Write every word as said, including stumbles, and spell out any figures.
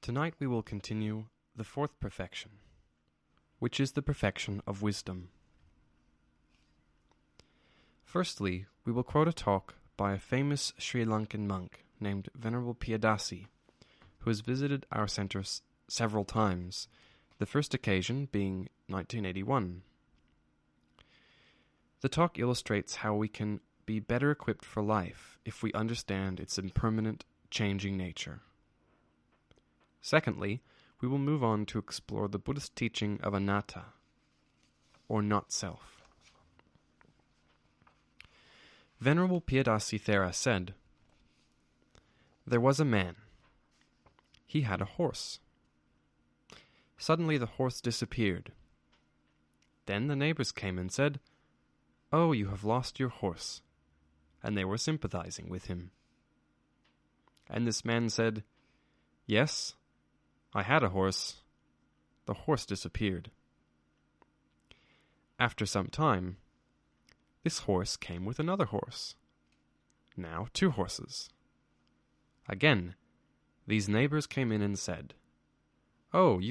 Tonight we will continue the fourth perfection, which is the perfection of wisdom. Firstly, we will quote a talk by a famous Sri Lankan monk named Venerable Piyadasi, who has visited our centre s- several times, the first occasion being nineteen eighty-one. The talk illustrates how we can be better equipped for life if we understand its impermanent, changing nature. Secondly, we will move on to explore the Buddhist teaching of anatta, or not-self. Venerable Piyadasi Thera said, "There was a man. He had a horse. Suddenly the horse disappeared. Then the neighbors came and said, 'Oh, you have lost your horse,' and they were sympathizing with him. And this man said, 'Yes, I had a horse. The horse disappeared.' After some time, this horse came with another horse. Now two horses. Again, these neighbors came in and said, 'Oh, you